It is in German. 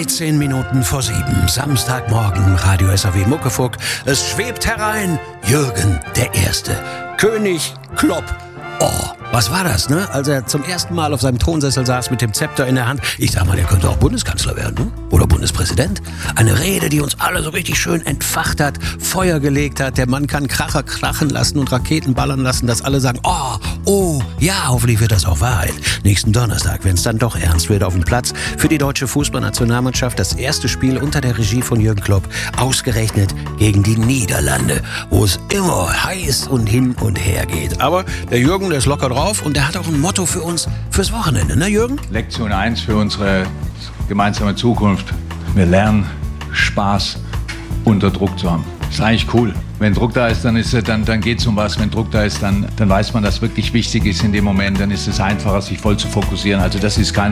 13 Minuten vor 7, Samstagmorgen, Radio SAW Muckefuck. Es schwebt herein, Jürgen der Erste, König Klopp. Oh, was war das, ne? Als er zum ersten Mal auf seinem Thronsessel saß mit dem Zepter in der Hand. Ich sag mal, der könnte auch Bundeskanzler werden, ne? Oder Bundespräsident. Eine Rede, die uns alle so richtig schön entfacht hat, Feuer gelegt hat. Der Mann kann Kracher krachen lassen und Raketen ballern lassen, dass alle sagen, oh, ja, hoffentlich wird das auch Wahrheit. Nächsten Donnerstag, wenn es dann doch ernst wird, auf dem Platz für die deutsche Fußballnationalmannschaft das erste Spiel unter der Regie von Jürgen Klopp, ausgerechnet gegen die Niederlande, wo es immer heiß und hin und her geht. Aber der Jürgen, der ist locker drauf und der hat auch ein Motto für uns fürs Wochenende, ne Jürgen? Lektion 1 für unsere gemeinsame Zukunft. Wir lernen, Spaß unter Druck zu haben. Das ist eigentlich cool. Wenn Druck da ist, dann geht es um was. Wenn Druck da ist, dann weiß man, dass wirklich wichtig ist in dem Moment. Dann ist es einfacher, sich voll zu fokussieren. Also das ist kein